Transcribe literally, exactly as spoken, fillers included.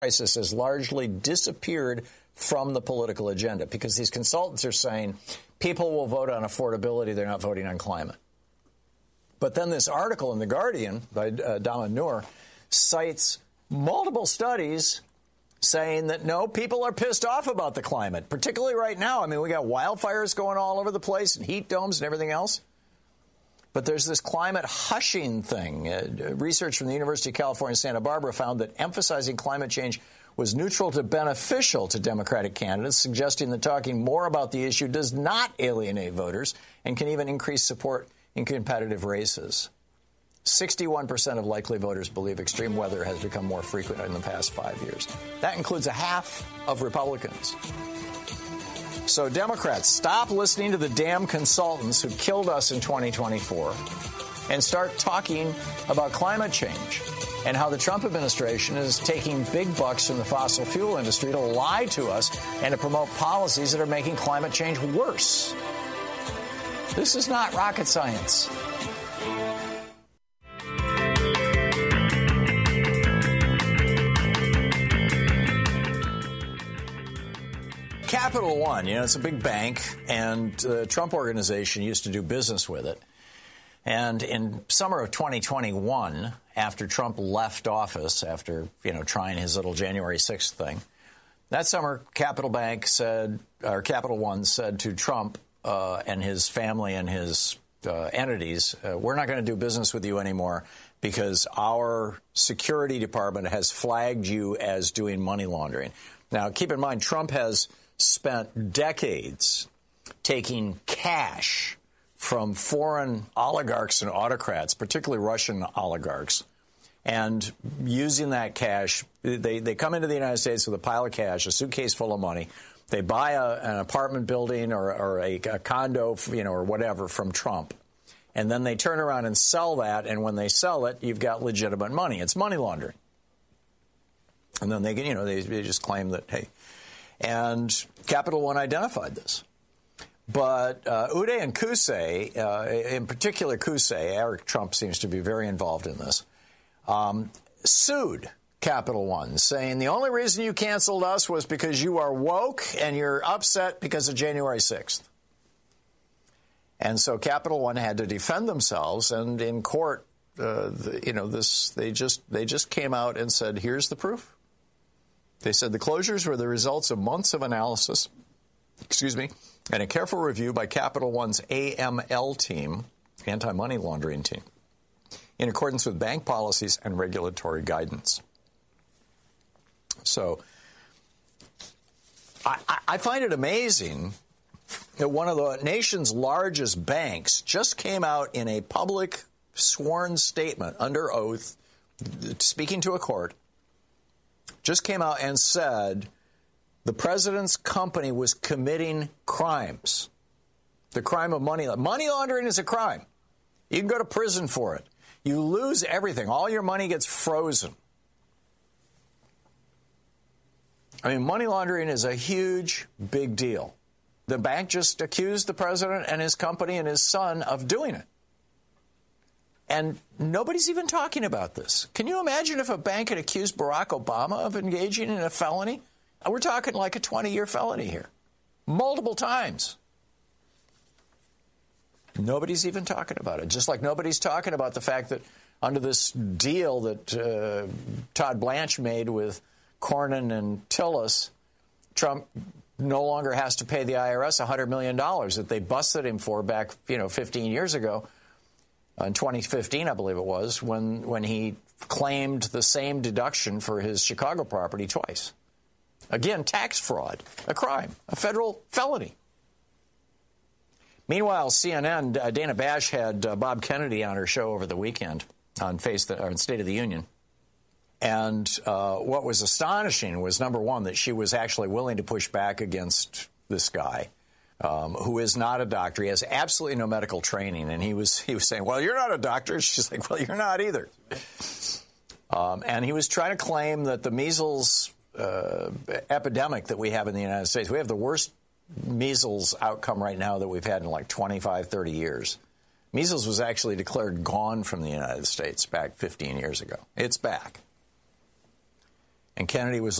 crisis has largely disappeared from the political agenda because these consultants are saying people will vote on affordability, they're not voting on climate. But then this article in The Guardian by uh, Daman Noor cites multiple studies saying that, no, people are pissed off about the climate, particularly right now. I mean, we got wildfires going all over the place and heat domes and everything else. But there's this climate hushing thing. Uh, research from the University of California, Santa Barbara found that emphasizing climate change was neutral to beneficial to Democratic candidates, suggesting that talking more about the issue does not alienate voters and can even increase support in competitive races. sixty-one percent of likely voters believe extreme weather has become more frequent in the past five years. That includes a half of Republicans. So Democrats, stop listening to the damn consultants who killed us in twenty twenty-four and start talking about climate change and how the Trump administration is taking big bucks from the fossil fuel industry to lie to us and to promote policies that are making climate change worse. This is not rocket science. Capital One, you know, it's a big bank, and the Trump organization used to do business with it. And in summer of twenty twenty-one, after Trump left office, after, you know, trying his little January sixth thing, that summer, Capital Bank said, or Capital One said to Trump uh, and his family and his uh, entities, uh, we're not going to do business with you anymore because our security department has flagged you as doing money laundering. Now, keep in mind, Trump has spent decades taking cash from foreign oligarchs and autocrats, particularly Russian oligarchs, and using that cash. They, they come into the United States with a pile of cash, a suitcase full of money. They buy a, an apartment building or, or a, a condo, you know, or whatever from Trump. And then they turn around and sell that. And when they sell it, you've got legitimate money. It's money laundering. And then they can, you know, they, they just claim that, hey, and Capital One identified this. But uh, Uday and Qusay, uh, in particular Qusay, Eric Trump seems to be very involved in this, um, sued Capital One, saying the only reason you canceled us was because you are woke and you're upset because of January sixth. And so Capital One had to defend themselves, and in court, uh, the, you know, this they just they just came out and said, here's the proof. They said the closures were the results of months of analysis, excuse me, and a careful review by Capital One's A M L team, anti-money laundering team, in accordance with bank policies and regulatory guidance. So I, I find it amazing that one of the nation's largest banks just came out in a public sworn statement under oath, speaking to a court, just came out and said the president's company was committing crimes. The crime of money laundering. Money laundering is a crime. You can go to prison for it. You lose everything. All your money gets frozen. I mean, money laundering is a huge, big deal. The bank just accused the president and his company and his son of doing it. And nobody's even talking about this. Can you imagine if a bank had accused Barack Obama of engaging in a felony? We're talking like a twenty-year felony here. Multiple times. Nobody's even talking about it. Just like nobody's talking about the fact that under this deal that uh, Todd Blanche made with Cornyn and Tillis, Trump no longer has to pay the I R S one hundred million dollars that they busted him for back, you know, fifteen years ago. In twenty fifteen, I believe it was, when, when he claimed the same deduction for his Chicago property twice. Again, tax fraud, a crime, a federal felony. Meanwhile, C N N, uh, Dana Bash had uh, Bob Kennedy on her show over the weekend on, Face the, on State of the Union. And uh, what was astonishing was, number one, that she was actually willing to push back against this guy. Um, who is not a doctor. He has absolutely no medical training. And he was he was saying, well, you're not a doctor. She's like, well, you're not either. Um, and he was trying to claim that the measles uh, epidemic that we have in the United States, we have the worst measles outcome right now that we've had in like twenty-five, thirty years. Measles was actually declared gone from the United States back fifteen years ago. It's back. And Kennedy was